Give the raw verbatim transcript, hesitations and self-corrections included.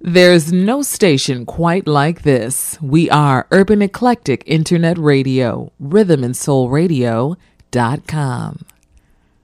There's no station quite like this. We are Urban Eclectic Internet Radio, rhythm and soul radio dot com.